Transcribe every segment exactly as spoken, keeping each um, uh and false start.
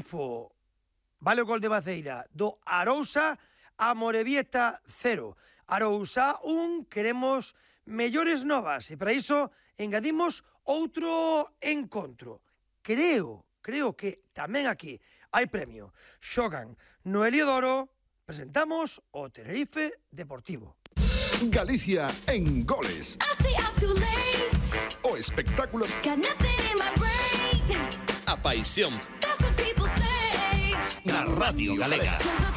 Triunfo, vale o gol de Maceira, do Arousa a Amorebieta cero. Arousa un, queremos mellores novas, e para iso engadimos outro encontro. Creo, creo que tamén aquí hai premio. Xogan no Heliodoro, presentamos o Tenerife Deportivo. Galicia en goles. O espectáculo. A paixón. Na Radio Galega.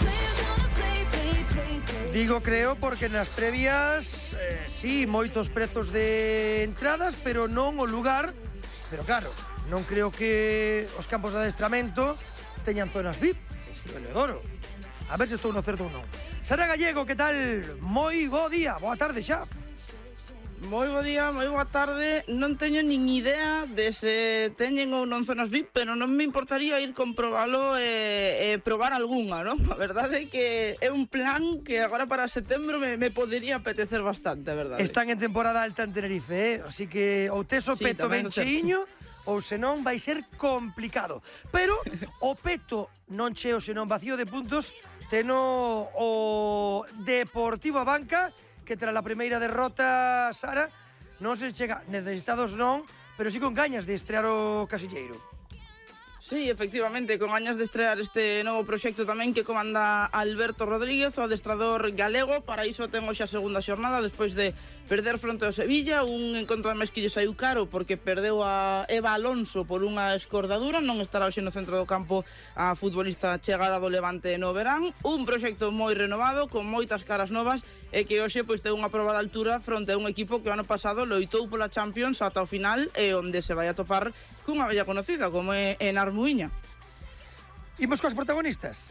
Digo creo porque nas previas, eh, sí, moitos prezos de entradas, pero non o lugar. Pero claro, non creo que os campos de adestramento teñan zonas V I P. Ese é o Heliodoro. A ver se estou no certo ou non. Sara Gallego, que tal? Moi bo día, boa tarde xa. Moi bo día, moi boa tarde. Non teño nin idea de se teñen ou non zonas V I P, pero non me importaría ir comprobalo e, e probar algunha, non? A verdade é que é un plan que agora para setembro me, me podería apetecer bastante, a verdade. Están en temporada alta en Tenerife, eh? Así que ou tes o peto sí, ben cheiño, ou senón vai ser complicado. Pero o peto non cheo senón vacío de puntos teno o Deportivo Abanca, que tras a primeira derrota, Sara, non se chega necesitados non, pero sí con gañas de estrear o casilleiro. Sí, efectivamente, con gañas de estrear este novo proxecto tamén que comanda Alberto Rodríguez, o adestrador galego. Para iso ten hoxe a segunda xornada despois de perder fronte ao Sevilla, un encontro ademais que lle saiu caro porque perdeu a Eva Alonso por unha escordadura. Non estará hoxe no centro do campo a futbolista chegada do Levante no verán. Un proxecto moi renovado, con moitas caras novas, e que hoxe pois ten unha proba de altura fronte a un equipo que o ano pasado loitou pola Champions ata o final, e onde se vai a topar cunha bella conocida como é en Armuíña. Imos cos protagonistas.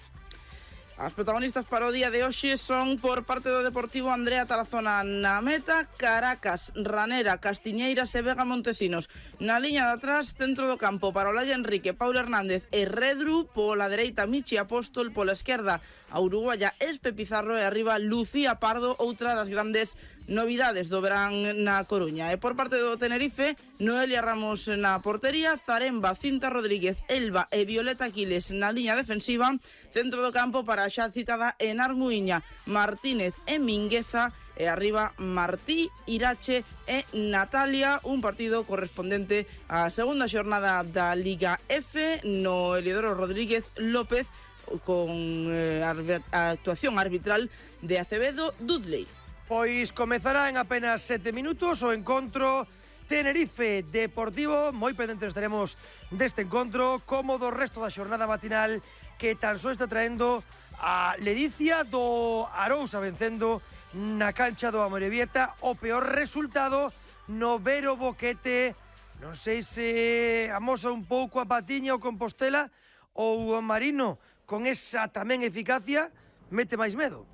As protagonistas para o día de hoxe son, por parte do Deportivo, Andrea Tarazona na meta, Caracas, Ranera, Castiñeiras e Vega Montesinos. Na liña de atrás, centro do campo, para Olaya Enrique, Paulo Hernández e Redru. Pola dereita, Michi Apóstol. Pola esquerda, a uruguaya Espe Pizarro. E arriba, Lucía Pardo, outra das grandes novidades do verán na Coruña. E por parte do Tenerife, Noelia Ramos na portería, Zaremba, Cinta Rodríguez, Elba e Violeta Aquiles na liña defensiva. Centro do campo para a xa citada en Armuíña, Martínez e Mingueza. E arriba, Martí, Irache e Natalia. Un partido correspondente á segunda xornada da Liga F no Heliodoro Rodríguez López, con eh, a actuación arbitral de Acevedo Dudley. Pois comezará en apenas sete minutos o encontro Tenerife Deportivo. Moi pendentes estaremos deste encontro, como do resto da xornada matinal, que tan só está traendo a ledicia do Arousa vencendo na cancha do Amorebieta. O peor resultado no Vero Boquete. Non sei se amosa un pouco a Patiña ou Compostela, ou o Marino con esa tamén eficacia mete máis medo.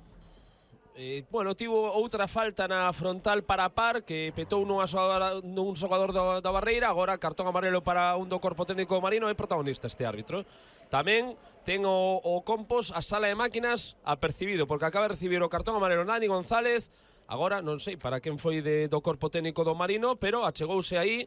Eh, bueno, tivo outra falta na frontal para Par, que petou nunha xogadora, nun xogador da, da barreira. Agora cartón amarelo para un do corpo técnico Marino. É protagonista este árbitro. Tamén ten o, o Compos, a sala de máquinas, apercibido, porque acaba de recibir o cartón amarelo Nani González. Agora non sei para quen foi de, do corpo técnico do Marino, pero achegouse aí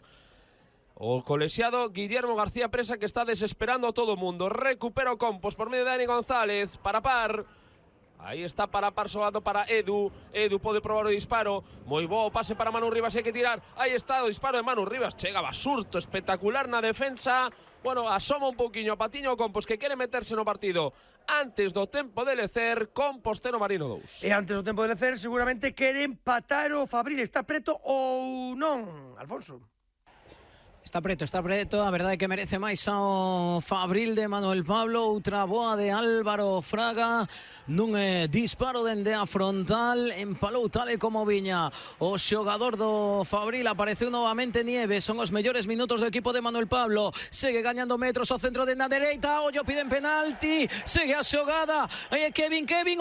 o colexiado Guillermo García Presa, que está desesperando a todo o mundo. Recupera o Compos por medio de Nani González para Par. Aí está para Par, xogando para Edu. Edu pode probar o disparo. Moi bo, pase para Manu Rivas, hai que tirar. Aí está o disparo de Manu Rivas. Chega Basurto, espectacular na defensa. Bueno, asoma un pouquiño a Patiño o Compos, que quere meterse no partido antes do tempo de lecer. Composteno Marino dous. E antes do tempo de lecer seguramente quere empatar o Fabril. Está preto ou non, Alfonso? Está preto, está preto, a verdade é que merece máis ao Fabril de Manuel Pablo. Outra boa de Álvaro Fraga nun eh, disparo dende a frontal, empalou tal e como viña o xogador do Fabril. Apareceu novamente Nieves, son os mellores minutos do equipo de Manuel Pablo. Segue gañando metros ao centro de na dereita, ollo, piden penalti, segue a xogada, aí é Kevin, Kevin,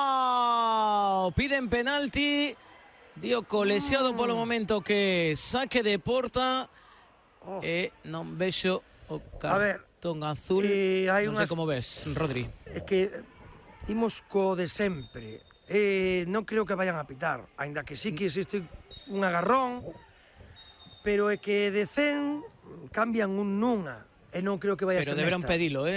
opa, piden penalti, dio colexiado polo momento que saque de porta. Oh. E non vexo o cartón azul. Eh, non sei unas... como ves, Rodri. É que imos co de sempre. Eh, non creo que vayan a pitar, aínda que sí que existe un agarrón, pero é que de cen cambian un nunha, e non creo que vaya pero a ser deberán pedilo, eh?